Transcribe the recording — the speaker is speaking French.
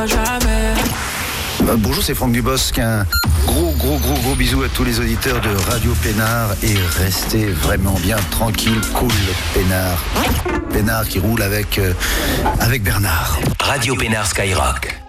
Bonjour, c'est Franck Dubosc. Un gros bisou à tous les auditeurs de Radio Pénard et restez vraiment bien tranquille, cool, Pénard. Pénard qui roule avec Bernard. Radio Pénard Skyrock.